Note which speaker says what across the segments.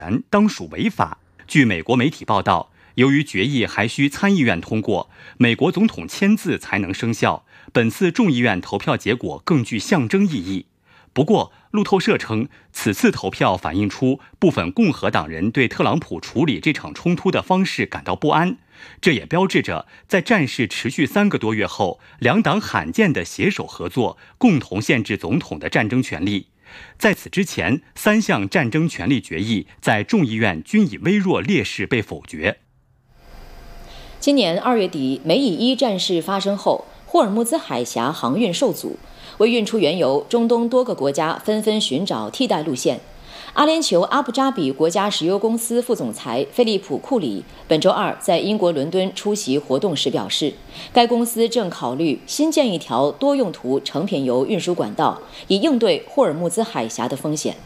Speaker 1: 当属违法。据美国媒体报道，由于决议还需参议院通过，美国总统签字才能生效，本次众议院投票结果更具象征意义。不过，路透社称，此次投票反映出部分共和党人对特朗普处理这场冲突的方式感到不安，这也标志着在战事持续3个多月后，两党罕见的携手合作，共同限制总统的战争权利。在此之前，3项战争权利决议在众议院均以微弱劣势被否决。
Speaker 2: 今年2月底，美以1战事发生后，霍尔木兹海峡航运受阻，为运出原油，中东多个国家纷纷寻找替代路线。阿联酋阿布扎比国家石油公司副总裁菲利普·库里本周2在英国伦敦出席活动时表示，该公司正考虑新建一条多用途成品油运输管道，以应对霍尔木兹海峡的风险。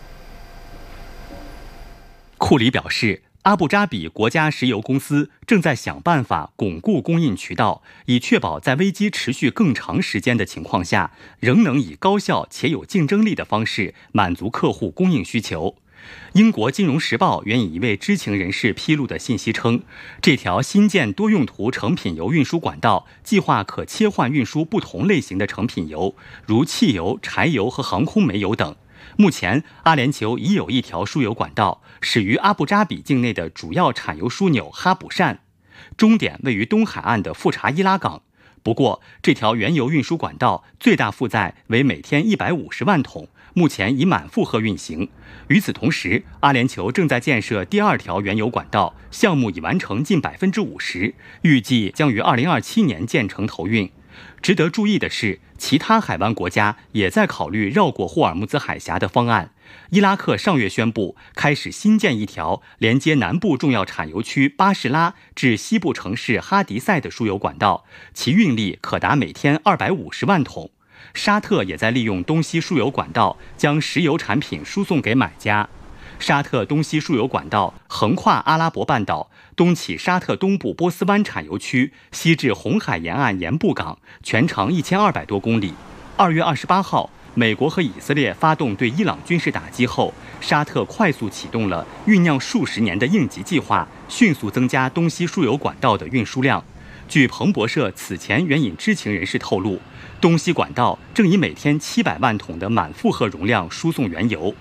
Speaker 1: 库里表示，阿布扎比国家石油公司正在想办法巩固供应渠道，以确保在危机持续更长时间的情况下，仍能以高效且有竞争力的方式满足客户供应需求。英国金融时报援引一位知情人士披露的信息称，这条新建多用途成品油运输管道计划可切换运输不同类型的成品油，如汽油、柴油和航空煤油等。目前，阿联酋已有一条输油管道，始于阿布扎比境内的主要产油枢纽哈卜善，终点位于东海岸的富查伊拉港。不过，这条原油运输管道最大负载为每天150万桶，目前已满负荷运行。与此同时，阿联酋正在建设第2条原油管道，项目已完成近50%，预计将于2027年建成投运。值得注意的是，其他海湾国家也在考虑绕过霍尔木兹海峡的方案。伊拉克上月宣布开始新建一条连接南部重要产油区巴士拉至西部城市哈迪塞的输油管道，其运力可达每天250万桶。沙特也在利用东西输油管道将石油产品输送给买家。沙特东西输油管道横跨阿拉伯半岛，东起沙特东部波斯湾产油区，西至红海沿岸盐布港，全长1200多公里。2月28号，美国和以色列发动对伊朗军事打击后，沙特快速启动了酝酿数十年的应急计划，迅速增加东西输油管道的运输量。据彭博社此前援引知情人士透露，东西管道正以每天700万桶的满负荷容量输送原油。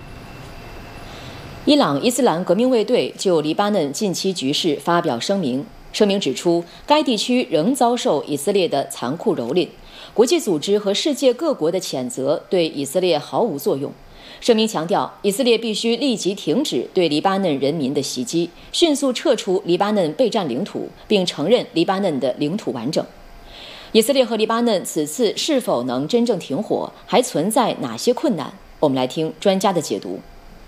Speaker 2: 伊朗伊斯兰革命卫队就黎巴嫩近期局势发表声明，声明指出，该地区仍遭受以色列的残酷蹂躏，国际组织和世界各国的谴责对以色列毫无作用。声明强调，以色列必须立即停止对黎巴嫩人民的袭击，迅速撤出黎巴嫩被占领土，并承认黎巴嫩的领土完整。以色列和黎巴嫩此次是否能真正停火，还存在哪些困难？我们来听专家的解读。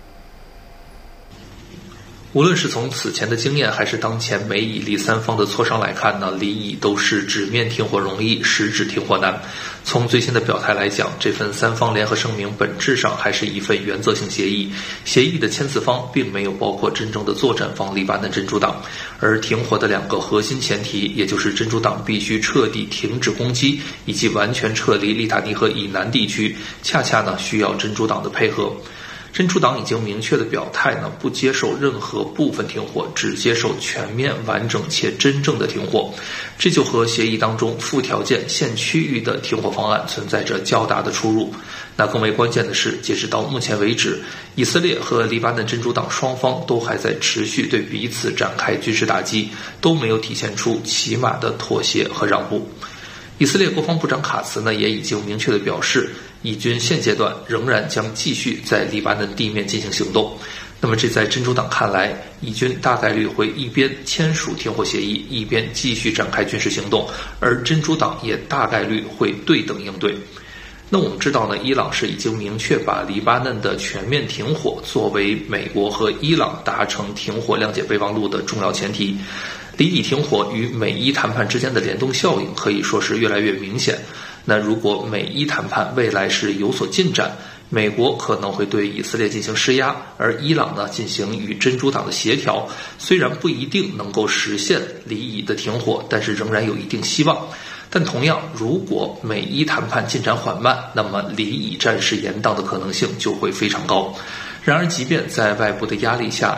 Speaker 3: 无论是从此前的经验，还是当前美以黎3方的磋商来看呢，黎以都是纸面停火容易，实质停火难。从最新的表态来讲，这份3方联合声明本质上还是一份原则性协议，协议的签字方并没有包括真正的作战方黎巴嫩真主党，而停火的2个核心前提，也就是真主党必须彻底停止攻击，以及完全撤离利塔尼河以南地区，恰恰呢需要真主党的配合。真主党已经明确的表态呢，不接受任何部分停火，只接受全面、完整且真正的停火。这就和协议当中附条件限区域的停火方案存在着较大的出入。那更为关键的是，截止到目前为止，以色列和黎巴嫩真主党双方都还在持续对彼此展开军事打击，都没有体现出起码的妥协和让步。以色列国防部长卡茨呢，也已经明确地表示，以军现阶段仍然将继续在黎巴嫩地面进行行动。那么这在真主党看来，以军大概率会一边签署停火协议，一边继续展开军事行动，而真主党也大概率会对等应对。那我们知道呢，伊朗是已经明确把黎巴嫩的全面停火作为美国和伊朗达成停火谅解备忘录的重要前提。黎以停火与美伊谈判之间的联动效应可以说是越来越明显。那如果美伊谈判未来是有所进展，美国可能会对以色列进行施压，而伊朗呢进行与真主党的协调，虽然不一定能够实现黎以的停火，但是仍然有一定希望。但同样，如果美伊谈判进展缓慢，那么黎以战事延宕的可能性就会非常高。然而，即便在外部的压力下，